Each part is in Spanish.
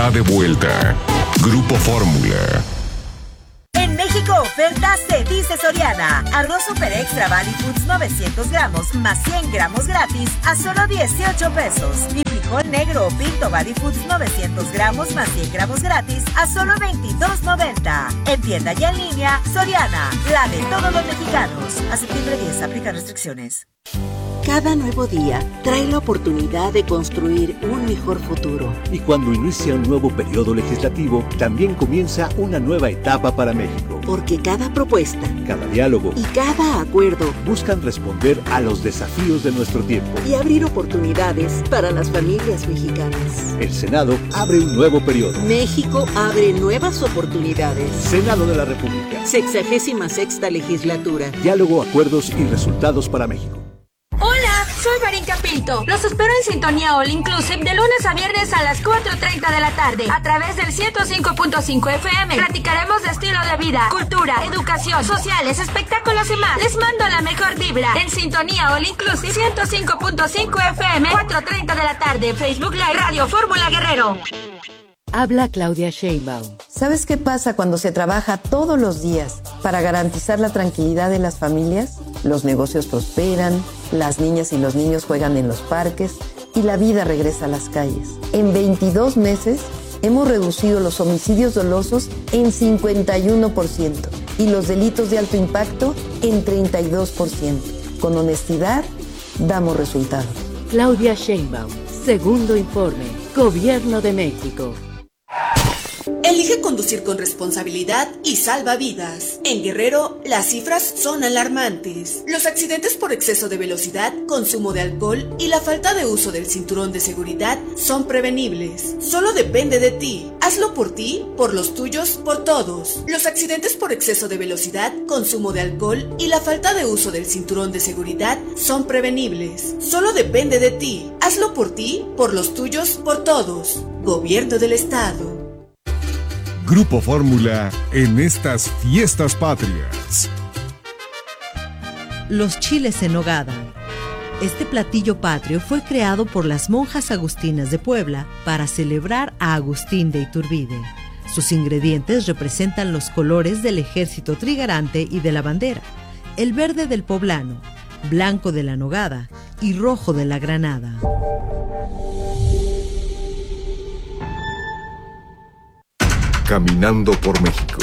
De vuelta. Grupo Fórmula. En México, oferta se dice Soriana. Arroz Super Extra Valley Foods 900 gramos más 100 gramos gratis a solo 18 pesos. Y frijol negro o pinto Valley Foods 900 gramos más 100 gramos gratis a solo 22.90. En tienda y en línea, Soriana, la de todos los mexicanos. A septiembre 10, aplica restricciones. Cada nuevo día trae la oportunidad de construir un mejor futuro. Y cuando inicia un nuevo periodo legislativo, también comienza una nueva etapa para México. Porque cada propuesta, cada diálogo y cada acuerdo buscan responder a los desafíos de nuestro tiempo y abrir oportunidades para las familias mexicanas. El Senado abre un nuevo periodo. México abre nuevas oportunidades. Senado de la República. 66ª legislatura. Diálogo, acuerdos y resultados para México. Hola, soy Marín Pinto. Los espero en Sintonía All Inclusive de lunes a viernes a las 4:30 de la tarde a través del 105.5 FM. Platicaremos de estilo de vida, cultura, educación, sociales, espectáculos y más. Les mando la mejor vibra en Sintonía All Inclusive 105.5 FM, 4:30 de la tarde. Facebook Live Radio Fórmula Guerrero. Habla Claudia Sheinbaum. ¿Sabes qué pasa cuando se trabaja todos los días para garantizar la tranquilidad de las familias? Los negocios prosperan, las niñas y los niños juegan en los parques y la vida regresa a las calles. En 22 meses hemos reducido los homicidios dolosos en 51% y los delitos de alto impacto en 32%. Con honestidad, damos resultados. Claudia Sheinbaum, segundo informe, Gobierno de México. Elige conducir con responsabilidad y salva vidas. En Guerrero, las cifras son alarmantes. Los accidentes por exceso de velocidad, consumo de alcohol y la falta de uso del cinturón de seguridad son prevenibles. Solo depende de ti. Hazlo por ti, por los tuyos, por todos. Los accidentes por exceso de velocidad, consumo de alcohol y la falta de uso del cinturón de seguridad son prevenibles. Solo depende de ti. Hazlo por ti, por los tuyos, por todos. Gobierno del Estado. Grupo Fórmula en estas fiestas patrias. Los chiles en nogada. Este platillo patrio fue creado por las monjas agustinas de Puebla para celebrar a Agustín de Iturbide. Sus ingredientes representan los colores del ejército trigarante y de la bandera: el verde del poblano, blanco de la nogada y rojo de la granada. Caminando por México.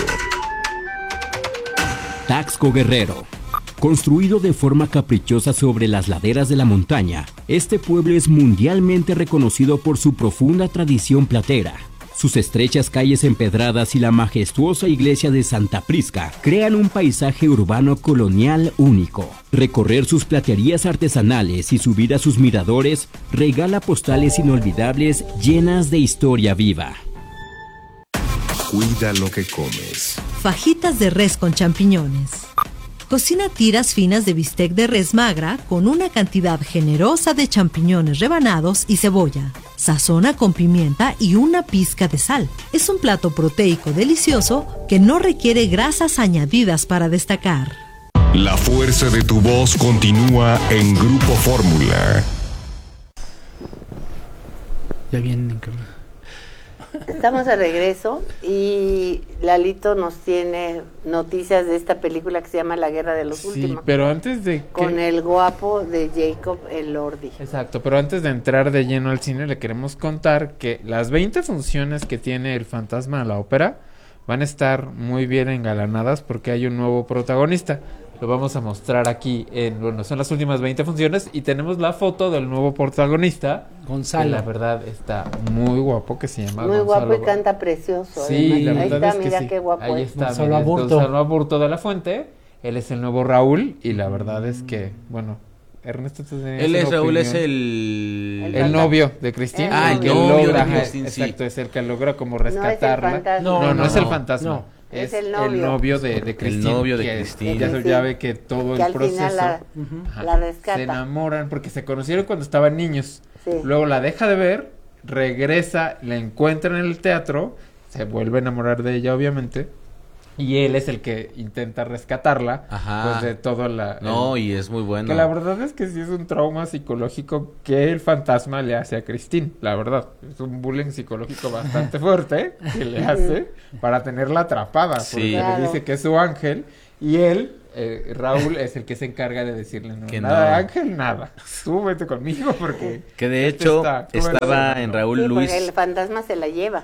Taxco Guerrero. Construido de forma caprichosa sobre las laderas de la montaña, este pueblo es mundialmente reconocido por su profunda tradición platera. Sus estrechas calles empedradas y la majestuosa iglesia de Santa Prisca crean un paisaje urbano colonial único. Recorrer sus platerías artesanales y subir a sus miradores regala postales inolvidables llenas de historia viva. Cuida lo que comes. Fajitas de res con champiñones. Cocina tiras finas de bistec de res magra con una cantidad generosa de champiñones rebanados y cebolla. Sazona con pimienta y una pizca de sal. Es un plato proteico delicioso que no requiere grasas añadidas para destacar. La fuerza de tu voz continúa en Grupo Fórmula. Ya vienen en cámara. Estamos de regreso y Lalito nos tiene noticias de esta película que se llama La Guerra de los Últimos. Sí, pero antes de con el guapo de Jacob Elordi. Exacto, pero antes de entrar de lleno al cine le queremos contar que las 20 funciones que tiene El Fantasma a la Ópera van a estar muy bien engalanadas porque hay un nuevo protagonista. Lo vamos a mostrar aquí son las últimas 20 funciones y tenemos la foto del nuevo protagonista. Gonzalo. Que la verdad está muy guapo, que se llama muy Gonzalo. Guapo y canta precioso. Sí, la ahí verdad está, es que mira sí. Qué guapo. Ahí está, Gonzalo Aburto de la Fuente. Él es el nuevo Raúl y la verdad es que, Ernesto, él es Raúl, es el novio de Cristina. El novio de Cristina, exacto, es el que logra como rescatarla. No es el fantasma. No. Es el novio de Cristina. El novio de Cristina. Ya ve que todo que el proceso la rescata. se enamoran porque se conocieron cuando estaban niños. Sí. Luego la deja de ver, regresa, la encuentra en el teatro, se vuelve a enamorar de ella obviamente Y él es el que intenta rescatarla, pues de todo y es muy bueno. Que la verdad es que sí es un trauma psicológico que el fantasma le hace a Christine, la verdad. Es un bullying psicológico bastante fuerte que le hace para tenerla atrapada, porque le dice que es su ángel, y él, Raúl, es el que se encarga de decirle, que nada, Ángel, nada. Tú vete conmigo porque... Que de hecho estaba en Raúl Luis... Porque el fantasma se la lleva.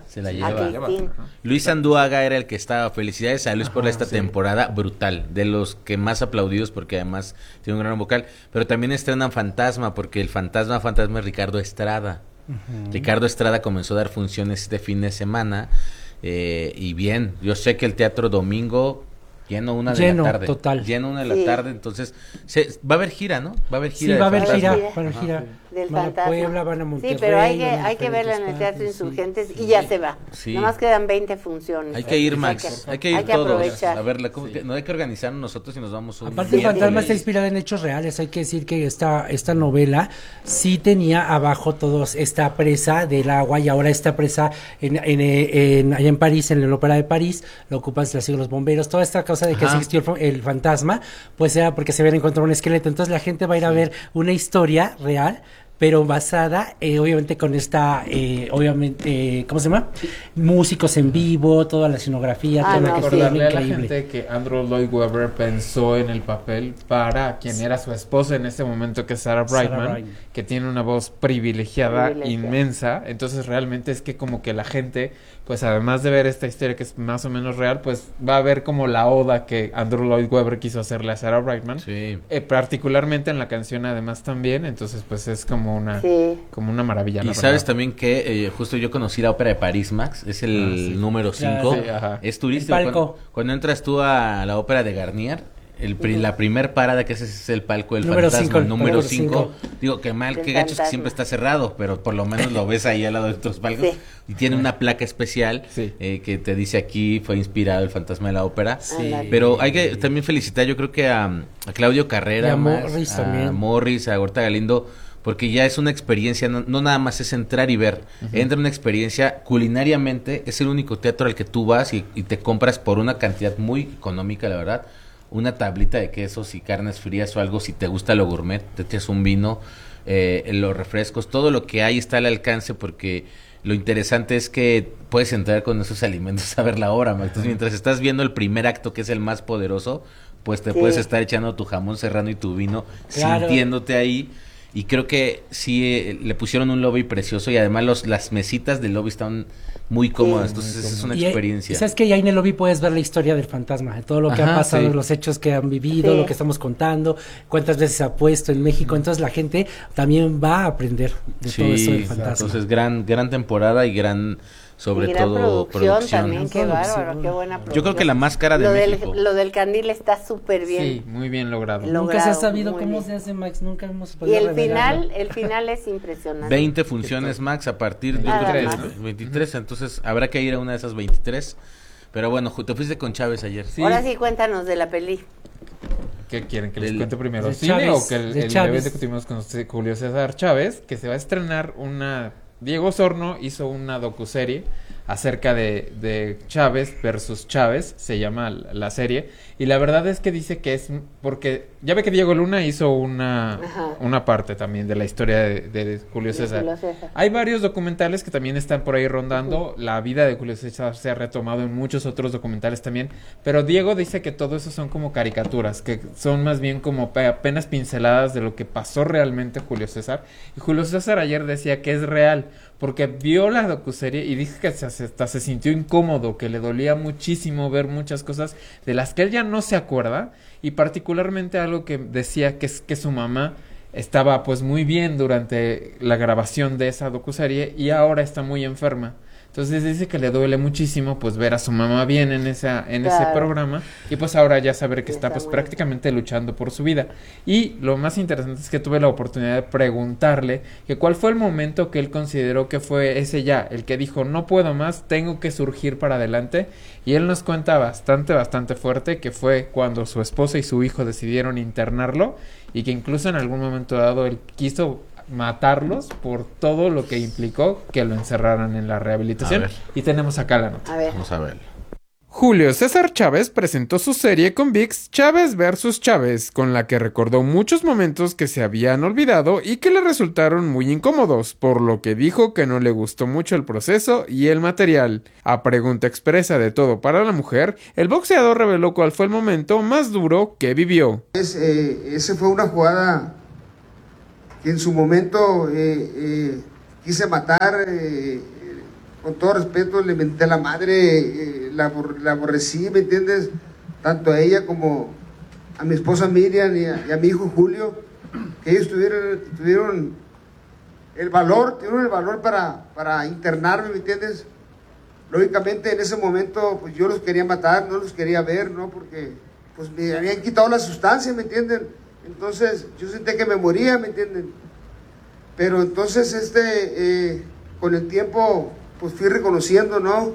Luis Andúaga era el que estaba. Felicidades a Luis por esta temporada brutal. De los que más aplaudidos porque además tiene un gran vocal. Pero también estrena Fantasma porque el fantasma es Ricardo Estrada. Ricardo Estrada comenzó a dar funciones este fin de semana. Y bien, yo sé que el Teatro Domingo... Lleno una de la tarde. Total. Lleno una de la tarde, entonces va a haber gira, ¿no? Va a haber gira. Sí, va a haber gira. Del van fantasma. a Puebla, van a Monterrey. Sí, pero hay que verla en el Teatro Insurgentes y ya se va. Sí. Nomás quedan 20 funciones. Hay que ir, Max. Hay que ir todos. Aprovechar. A verla. No hay que organizarnos nosotros y nos vamos un Aparte, el fantasma está inspirada en hechos reales. Hay que decir que esta novela sí tenía abajo todos esta presa del agua, y ahora esta presa allá en París, en la Ópera de París, la ocupan los bomberos. Toda esta causa de que existió el fantasma, pues era porque se habían encontrado un esqueleto. Entonces la gente va a ir a ver una historia real, pero basada obviamente con esta ¿cómo se llama? Músicos en vivo, toda la escenografía, toda la recordarle a la gente que Andrew Lloyd Webber pensó en el papel para quien era su esposa en ese momento, que es Sarah Brightman, que tiene una voz privilegiada inmensa. Entonces realmente es que como que la gente, pues además de ver esta historia que es más o menos real, pues va a ver como la oda que Andrew Lloyd Webber quiso hacerle a Sarah Brightman, particularmente en la canción además también. Entonces pues es como una maravilla. Y sabes también que justo yo conocí la Ópera de París, Max, es el número 5, es turístico. Cuando entras tú a la Ópera de Garnier, la primer parada que haces es el palco del fantasma, el número 5. Digo, que mal, qué gacho es que siempre está cerrado, pero por lo menos lo ves ahí al lado de otros palcos. Y tiene una placa especial que te dice aquí fue inspirado el fantasma de la ópera. Pero hay que también felicitar, yo creo que a Claudio Carrera, a Morris, a Gorta Galindo, porque ya es una experiencia, no nada más es entrar y ver, entra una experiencia culinariamente, es el único teatro al que tú vas y te compras por una cantidad muy económica, la verdad, una tablita de quesos y carnes frías o algo, si te gusta lo gourmet, te echas un vino, los refrescos, todo lo que hay está al alcance, porque lo interesante es que puedes entrar con esos alimentos a ver la obra. Entonces, mientras estás viendo el primer acto, que es el más poderoso, pues te puedes estar echando tu jamón serrano y tu vino, sintiéndote ahí. Y creo que sí le pusieron un lobby precioso, y además las mesitas del lobby están muy cómodas, entonces es una experiencia. ¿Sabes que ahí en el lobby puedes ver la historia del fantasma, de todo lo que ha pasado, los hechos que han vivido, lo que estamos contando, cuántas veces se ha puesto en México? Entonces la gente también va a aprender de todo eso del fantasma. Entonces gran temporada y gran... Sobre todo producción también, qué bárbaro, qué buena producción. Yo creo que la más cara de México. Lo del candil está súper bien. Sí, muy bien logrado. Nunca se ha sabido cómo se hace, Max, nunca hemos podido revelarlo. El final es impresionante. 20 funciones, Max, a partir de 23, entonces habrá que ir a una de esas 23. Pero bueno, te fuiste con Chávez ayer. Ahora sí, cuéntanos de la peli. ¿Qué quieren? ¿Que les cuente primero cine o que el evento que tuvimos con Julio César Chávez? Que se va a estrenar Diego Osorno hizo una docuserie acerca de Chávez versus Chávez, se llama la serie, y la verdad es que dice que es porque ya ve que Diego Luna hizo una parte también de la historia de Julio César. Hay varios documentales que también están por ahí rondando, la vida de Julio César se ha retomado en muchos otros documentales también, pero Diego dice que todo eso son como caricaturas, que son más bien como apenas pinceladas de lo que pasó realmente Julio César, y Julio César ayer decía que es real, porque vio la docuserie y dice que hasta se sintió incómodo, que le dolía muchísimo ver muchas cosas de las que él ya no se acuerda, y particularmente algo que decía que es que su mamá estaba pues muy bien durante la grabación de esa docuserie y ahora está muy enferma. Entonces dice que le duele muchísimo pues ver a su mamá bien en ese programa, y pues ahora ya saber que está pues prácticamente luchando por su vida. Y lo más interesante es que tuve la oportunidad de preguntarle que cuál fue el momento que él consideró que fue el que dijo no puedo más, tengo que surgir para adelante, y él nos cuenta bastante fuerte que fue cuando su esposa y su hijo decidieron internarlo, y que incluso en algún momento dado él quiso matarlos por todo lo que implicó que lo encerraran en la rehabilitación. Y tenemos acá la nota. Vamos a ver. Julio César Chávez presentó su serie con ViX Chávez vs. Chávez, con la que recordó muchos momentos que se habían olvidado y que le resultaron muy incómodos, por lo que dijo que no le gustó mucho el proceso y el material. A pregunta expresa de Todo para la Mujer, el boxeador reveló cuál fue el momento más duro que vivió. Ese fue una jugada que en su momento quise matar, con todo respeto, le menté a la madre, la aborrecí, ¿me entiendes? Tanto a ella como a mi esposa Miriam y a mi hijo Julio, que ellos tuvieron el valor para internarme, ¿me entiendes? Lógicamente en ese momento pues yo los quería matar, no los quería ver, ¿no? Porque pues me habían quitado la sustancia, ¿me entienden? Entonces yo sentí que me moría, ¿me entienden? Pero entonces con el tiempo pues fui reconociendo, ¿no?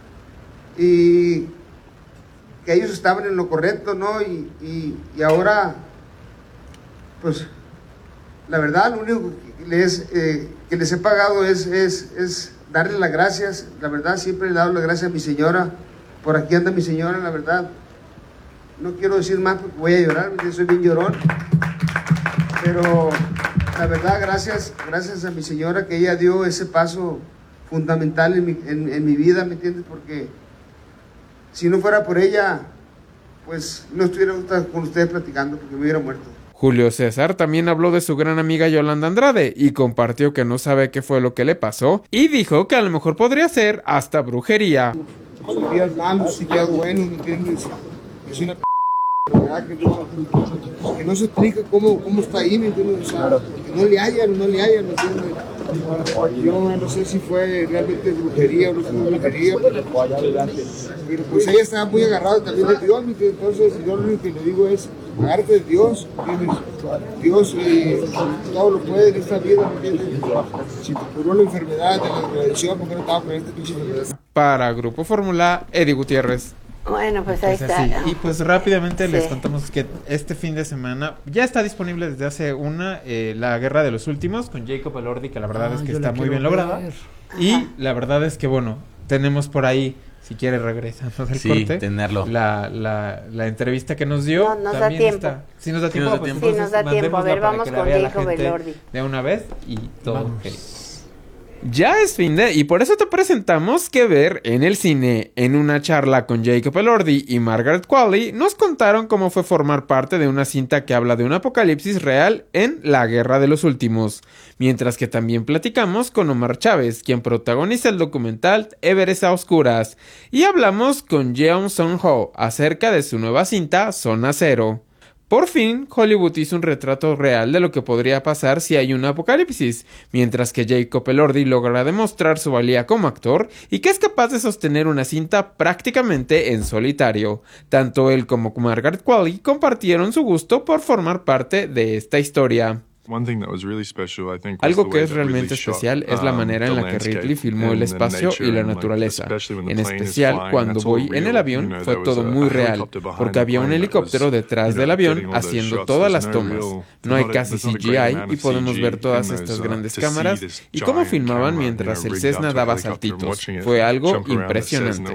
Y que ellos estaban en lo correcto, ¿no? Y ahora, pues, la verdad, lo único que les he pagado es darles las gracias. La verdad, siempre le he dado las gracias a mi señora. Por aquí anda mi señora, la verdad. No quiero decir más porque voy a llorar, porque soy bien llorón. Pero, la verdad, gracias a mi señora, que ella dio ese paso fundamental en mi vida, ¿me entiendes? Porque si no fuera por ella, pues no estuviera con ustedes platicando, porque me hubiera muerto. Julio César también habló de su gran amiga Yolanda Andrade y compartió que no sabe qué fue lo que le pasó y dijo que a lo mejor podría ser hasta brujería. Días malos y días buenos, ¿me entiendes? Es una ¿verdad? Que no se explica cómo está ahí, ¿me entiendes? O sea, que no le hallan, ¿me entiendes? Yo no sé si fue realmente brujería o no fue brujería, pero pues ella estaba muy agarrada también de Dios, entonces yo lo único que le digo es, agárrate de Dios, Dios todo lo puede en esta vida, ¿me entiendes? Si te curó la enfermedad de la tradición, ¿por qué no estaba con esta pinche enfermedad? Para Grupo Fórmula, Eddie Gutiérrez. Bueno, pues ahí está. Y pues rápidamente les contamos que este fin de semana ya está disponible desde hace La Guerra de los Últimos con Jacob Elordi, que la verdad es que está muy bien lograda. Y la verdad es que bueno, tenemos por ahí, si quiere regresando del corte, tenerlo. La entrevista que nos dio. No, nos da tiempo. Sí nos da tiempo. Sí nos da tiempo. A ver, vamos con Jacob Elordi. De una vez y todo. Ya es fin de, y por eso te presentamos Que Ver en el Cine. En una charla con Jacob Elordi y Margaret Qualley, nos contaron cómo fue formar parte de una cinta que habla de un apocalipsis real en La Guerra de los Últimos. Mientras que también platicamos con Omar Chávez, quien protagoniza el documental Everest a Oscuras. Y hablamos con Jeon Sung-ho acerca de su nueva cinta Zona Cero. Por fin, Hollywood hizo un retrato real de lo que podría pasar si hay un apocalipsis, mientras que Jacob Elordi logra demostrar su valía como actor y que es capaz de sostener una cinta prácticamente en solitario. Tanto él como Margaret Qualley compartieron su gusto por formar parte de esta historia. Algo que es realmente especial es la manera en la que Ridley filmó el espacio y la naturaleza. En especial, cuando voy en el avión, fue todo muy real, porque había un helicóptero detrás del avión haciendo todas las tomas. No hay casi CGI y podemos ver todas estas grandes cámaras y cómo filmaban mientras el Cessna daba saltitos. Fue algo impresionante.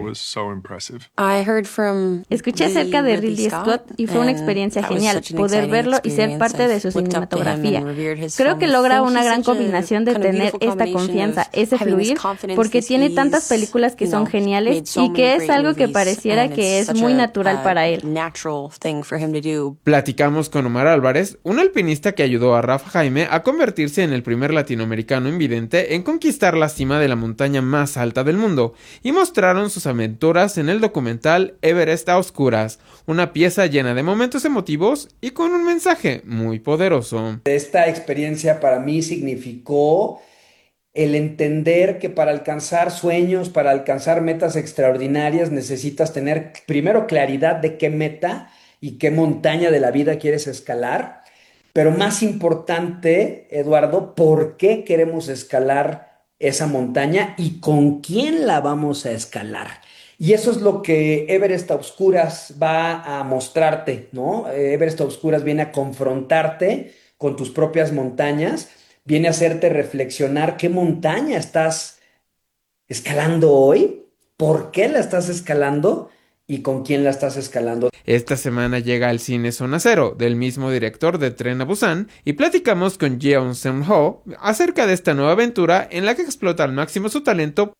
Escuché acerca de Ridley Scott y fue una experiencia genial poder verlo y ser parte de su cinematografía. Creo que logra una gran combinación de tener esta confianza, ese fluir, porque tiene tantas películas que son geniales y que es algo que pareciera que es muy natural para él. Platicamos con Omar Álvarez, un alpinista que ayudó a Rafa Jaime a convertirse en el primer latinoamericano invidente en conquistar la cima de la montaña más alta del mundo, y mostraron sus aventuras en el documental Everest a Oscuras, una pieza llena de momentos emotivos y con un mensaje muy poderoso. Esta experiencia para mí significó el entender que para alcanzar sueños, para alcanzar metas extraordinarias, necesitas tener primero claridad de qué meta y qué montaña de la vida quieres escalar, pero más importante, Eduardo, ¿por qué queremos escalar esa montaña y con quién la vamos a escalar? Y eso es lo que Everest a Oscuras va a mostrarte, ¿no? Everest a Oscuras viene a confrontarte con tus propias montañas, viene a hacerte reflexionar qué montaña estás escalando hoy, por qué la estás escalando y con quién la estás escalando. Esta semana llega al cine Zona Cero, del mismo director de Tren a Busan, y platicamos con Jeon Seung-ho acerca de esta nueva aventura en la que explota al máximo su talento.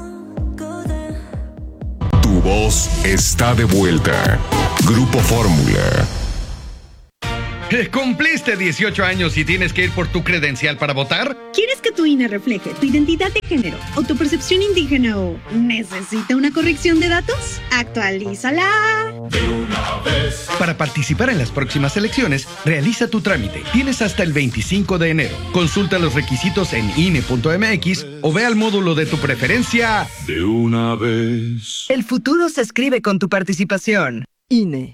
Tu voz está de vuelta. Grupo Fórmula. ¿Cumpliste 18 años y tienes que ir por tu credencial para votar? ¿Quieres que tu INE refleje tu identidad de género o tu percepción indígena o necesita una corrección de datos? ¡Actualízala! De una vez. Para participar en las próximas elecciones, realiza tu trámite. Tienes hasta el 25 de enero. Consulta los requisitos en INE.mx o ve al módulo de tu preferencia. De una vez. El futuro se escribe con tu participación. INE.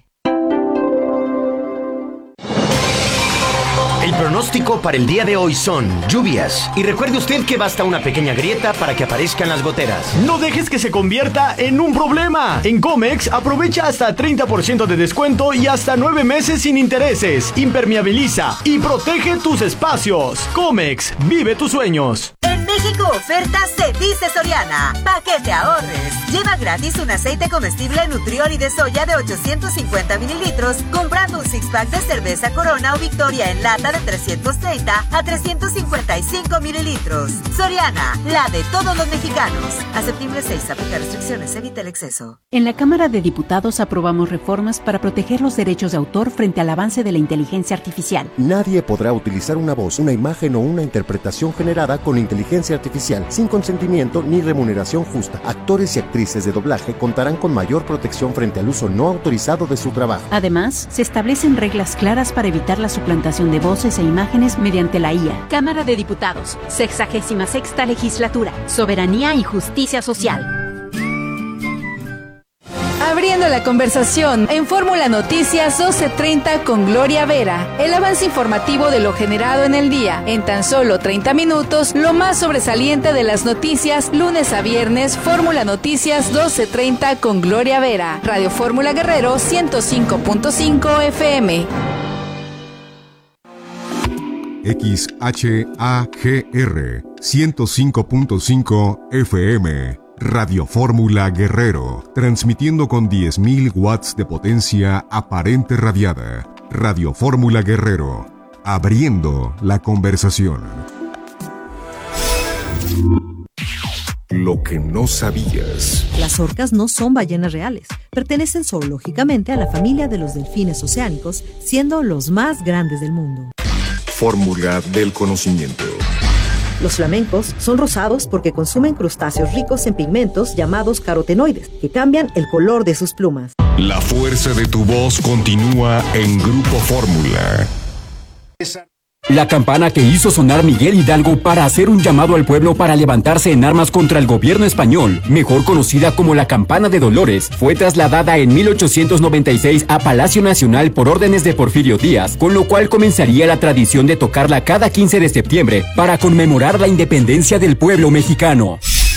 El pronóstico para el día de hoy son lluvias. Y recuerde usted que basta una pequeña grieta para que aparezcan las goteras. No dejes que se convierta en un problema. En Comex aprovecha hasta 30% de descuento y hasta 9 meses sin intereses. Impermeabiliza y protege tus espacios. Comex, vive tus sueños. En México, oferta se dice Soriana. Pa' que te ahorres. Lleva gratis un aceite comestible Nutrioli de soya de 850 mililitros comprando un six-pack de cerveza Corona o Victoria en lata de 330 a 355 mililitros. Soriana, la de todos los mexicanos. A septiembre 6, aplica restricciones, evita el exceso. En la Cámara de Diputados aprobamos reformas para proteger los derechos de autor frente al avance de la inteligencia artificial. Nadie podrá utilizar una voz, una imagen o una interpretación generada con inteligencia artificial sin consentimiento ni remuneración justa. Actores y actrices de doblaje contarán con mayor protección frente al uso no autorizado de su trabajo. Además, se establecen reglas claras para evitar la suplantación de voces e imágenes mediante la IA. Cámara de Diputados, 66ª Legislatura, Soberanía y Justicia Social. Abriendo la conversación en Fórmula Noticias 12:30 con Gloria Vera. El avance informativo de lo generado en el día. En tan solo 30 minutos, lo más sobresaliente de las noticias, lunes a viernes, Fórmula Noticias 12:30 con Gloria Vera. Radio Fórmula Guerrero 105.5 FM. XHAGR 105.5 FM. Radio Fórmula Guerrero, transmitiendo con 10.000 watts de potencia aparente radiada. Radio Fórmula Guerrero, abriendo la conversación. Lo que no sabías. Las orcas no son ballenas reales. Pertenecen zoológicamente a la familia de los delfines oceánicos, siendo los más grandes del mundo. Fórmula del conocimiento. Los flamencos son rosados porque consumen crustáceos ricos en pigmentos llamados carotenoides, que cambian el color de sus plumas. La fuerza de tu voz continúa en Grupo Fórmula. La campana que hizo sonar Miguel Hidalgo para hacer un llamado al pueblo para levantarse en armas contra el gobierno español, mejor conocida como la Campana de Dolores, fue trasladada en 1896 a Palacio Nacional por órdenes de Porfirio Díaz, con lo cual comenzaría la tradición de tocarla cada 15 de septiembre para conmemorar la independencia del pueblo mexicano.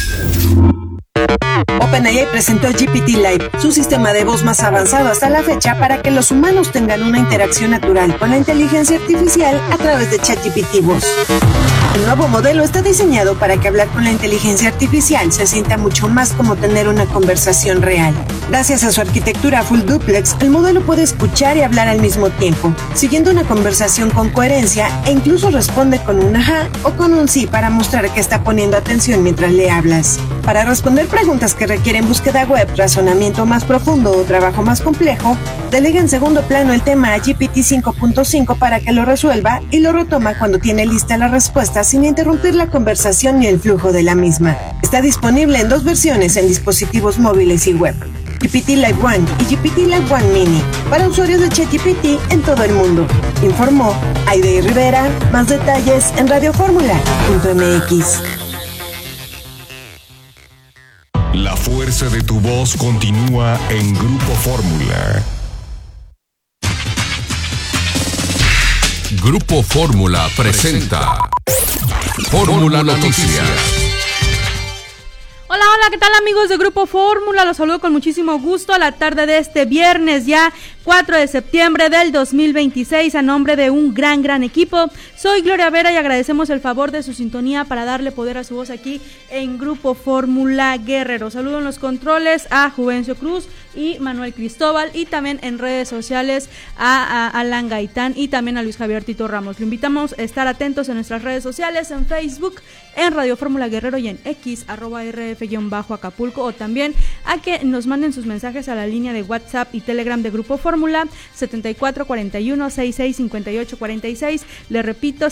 OpenAI presentó GPT Live, su sistema de voz más avanzado hasta la fecha para que los humanos tengan una interacción natural con la inteligencia artificial a través de ChatGPT Voz. El nuevo modelo está diseñado para que hablar con la inteligencia artificial se sienta mucho más como tener una conversación real. Gracias a su arquitectura full duplex, el modelo puede escuchar y hablar al mismo tiempo, siguiendo una conversación con coherencia e incluso responde con un ajá o con un sí para mostrar que está poniendo atención mientras le hablas. Para responder preguntas que requieren búsqueda web, razonamiento más profundo o trabajo más complejo, delega en segundo plano el tema a GPT 5.5 para que lo resuelva y lo retoma cuando tiene lista la respuesta sin interrumpir la conversación ni el flujo de la misma. Está disponible en 2 versiones en dispositivos móviles y web: GPT Live One y GPT Live One Mini, para usuarios de ChatGPT en todo el mundo. Informó Aide Rivera. Más detalles en radioformula.mx. La fuerza de tu voz continúa en Grupo Fórmula. Grupo Fórmula presenta Fórmula Noticias. Hola, ¿qué tal amigos de Grupo Fórmula? Los saludo con muchísimo gusto a la tarde de este viernes ya 4 de septiembre del 2026 a nombre de un gran equipo. Soy Gloria Vera y agradecemos el favor de su sintonía para darle poder a su voz aquí en Grupo Fórmula Guerrero. Saludo en los controles a Juvencio Cruz y Manuel Cristóbal, y también en redes sociales a Alan Gaitán y también a Luis Javier Tito Ramos. Lo invitamos a estar atentos en nuestras redes sociales, en Facebook, en Radio Fórmula Guerrero y en X, @RF-Acapulco, o también a que nos manden sus mensajes a la línea de WhatsApp y Telegram de Grupo Fórmula 7441-665846. Le repito,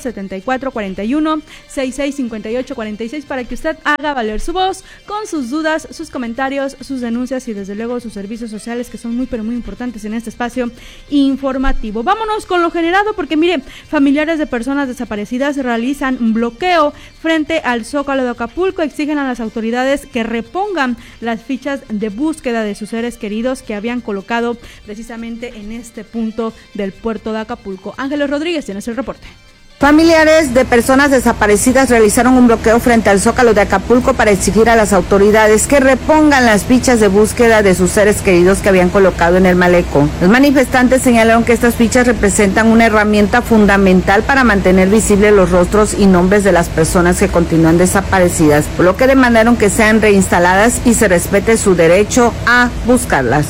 7441-665846 para que usted haga valer su voz con sus dudas, sus comentarios, sus denuncias y desde luego sus servicios sociales, que son muy pero muy importantes en este espacio informativo. Vámonos con lo generado, porque mire, familiares de personas desaparecidas realizan un bloqueo frente al Zócalo de Acapulco, exigen a las autoridades que repongan las fichas de búsqueda de sus seres queridos que habían colocado precisamente en este punto del puerto de Acapulco. Ángeles Rodríguez, tienes el reporte. Familiares de personas desaparecidas realizaron un bloqueo frente al Zócalo de Acapulco para exigir a las autoridades que repongan las fichas de búsqueda de sus seres queridos que habían colocado en el malecón. Los manifestantes señalaron que estas fichas representan una herramienta fundamental para mantener visibles los rostros y nombres de las personas que continúan desaparecidas, por lo que demandaron que sean reinstaladas y se respete su derecho a buscarlas.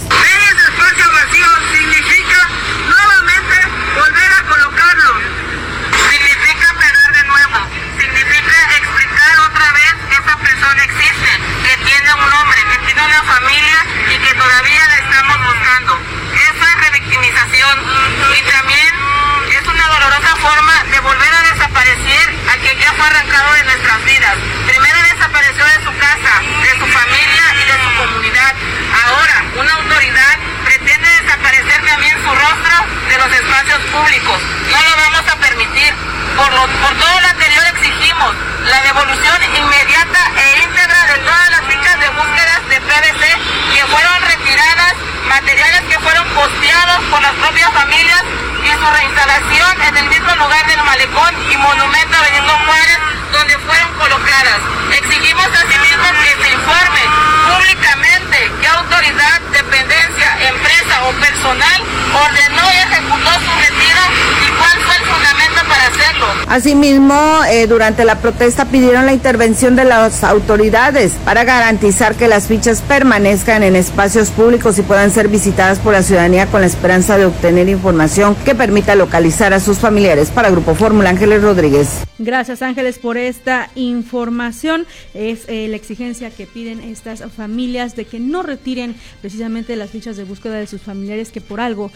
Públicos. No lo vamos a permitir. Por todo lo anterior exigimos la devolución inmediata e íntegra de todas las fichas de búsqueda de PVC que fueron retiradas, materiales que fueron posteados por las propias familias, y su reinstalación en el mismo lugar del malecón y monumento Benito Juárez donde fueron colocadas. Exigimos asimismo que se informe públicamente qué autoridad, dependencia, empresa o personal ordenó y ejecutó su retiro y cuál fue el fundamento para hacerlo. Asimismo, durante la protesta pidieron la intervención de las autoridades para garantizar que las fichas permanezcan en espacios públicos y puedan ser visitadas por la ciudadanía con la esperanza de obtener información que permita localizar a sus familiares. Para Grupo Fórmula, Ángeles Rodríguez. Gracias, Ángeles, por esta información. Es la exigencia que piden estas familias de que no retiren precisamente las fichas de búsqueda de sus familiares, que por algo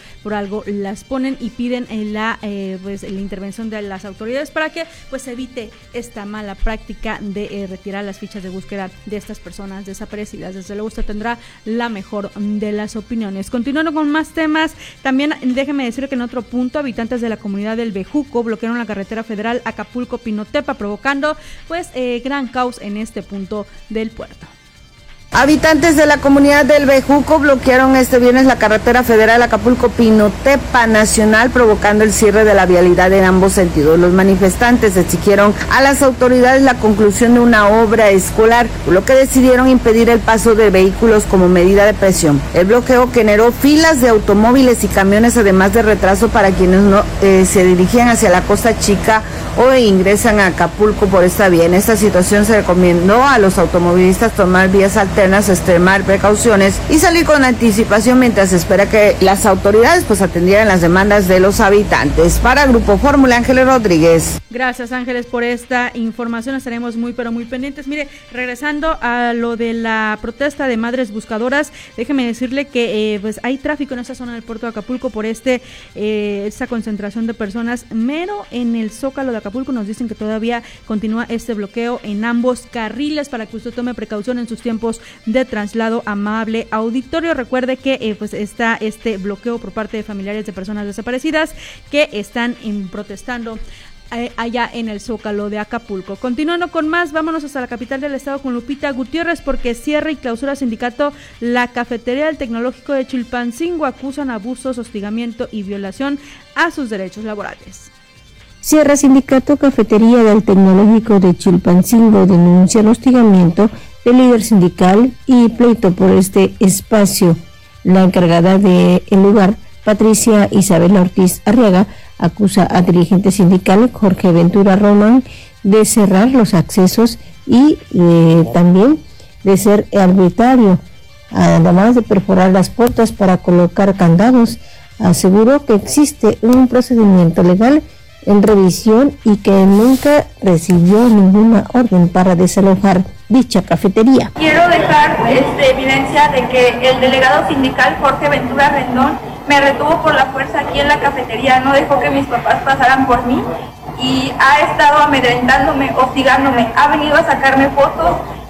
las ponen, y piden la intervención de las autoridades para que pues evite esta mala práctica de retirar las fichas de búsqueda de estas personas desaparecidas. Desde luego usted tendrá la mejor de las opiniones. Continuando con más temas, también déjeme decir que en otro punto, habitantes de la comunidad del Bejuco bloquearon la carretera federal Acapulco-Pinotepa, provocando gran caos en este punto del puerto. Habitantes de la comunidad del Bejuco bloquearon este viernes la carretera federal Acapulco-Pinotepa Nacional, provocando el cierre de la vialidad en ambos sentidos. Los manifestantes exigieron a las autoridades la conclusión de una obra escolar, por lo que decidieron impedir el paso de vehículos como medida de presión. El bloqueo generó filas de automóviles y camiones, además de retraso para quienes no se dirigían hacia la Costa Chica o ingresan a Acapulco por esta vía. En esta situación se recomendó a los automovilistas tomar vías alternas, extremar precauciones y salir con anticipación mientras se espera que las autoridades atendieran las demandas de los habitantes. Para Grupo Fórmula, Ángeles Rodríguez. Gracias, Ángeles, por esta información. Estaremos muy pero muy pendientes. Mire, regresando a lo de la protesta de madres buscadoras, déjeme decirle que hay tráfico en esta zona del puerto de Acapulco por esta concentración de personas mero en el Zócalo de Acapulco. Nos dicen que todavía continúa este bloqueo en ambos carriles para que usted tome precaución en sus tiempos de traslado. Amable auditorio, recuerde que está este bloqueo por parte de familiares de personas desaparecidas que están protestando allá en el Zócalo de Acapulco. Continuando con más, vámonos hasta la capital del estado con Lupita Gutiérrez, porque cierra y clausura sindicato La Cafetería del Tecnológico de Chilpancingo. Acusan abusos, hostigamiento y violación a sus derechos laborales. Cierra sindicato Cafetería del Tecnológico de Chilpancingo, denuncia el hostigamiento del líder sindical y pleito por este espacio. La encargada del lugar Patricia Isabel Ortiz Arriaga acusa a dirigente sindical Jorge Ventura Román de cerrar los accesos y también de ser arbitrario, además de perforar las puertas para colocar candados. Aseguró que existe un procedimiento legal en revisión y que nunca recibió ninguna orden para desalojar dicha cafetería. Quiero dejar evidencia de que el delegado sindical Jorge Ventura Rendón me retuvo por la fuerza aquí en la cafetería, no dejó que mis papás pasaran por mí y ha estado amedrentándome, hostigándome, ha venido a sacarme fotos